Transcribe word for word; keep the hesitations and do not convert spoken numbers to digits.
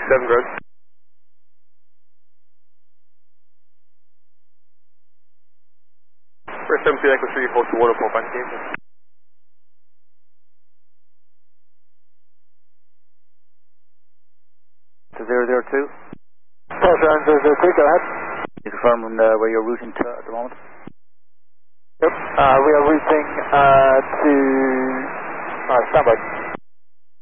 seven, Greg. First seven two, Echo three, four two one, four five game. To zero zero two. Telephone zero zero two, go ahead. You confirm uh, where you're routing to at the moment? Yep, uh, we are routing uh, to uh, standby.